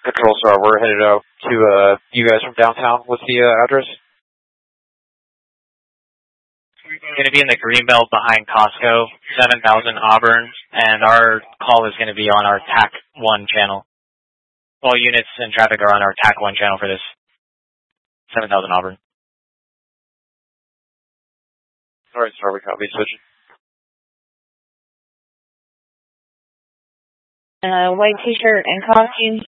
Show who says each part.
Speaker 1: Control Star, we're headed out to you guys from downtown. What's the address?
Speaker 2: We're going to be in the Greenbelt behind Costco, 7000 Auburn, and our call is going to be on our TAC 1 channel. All units and traffic are on our TAC 1 channel for this 7000 Auburn.
Speaker 1: All right, sir, we copy. Switching.
Speaker 3: White t-shirt and costume.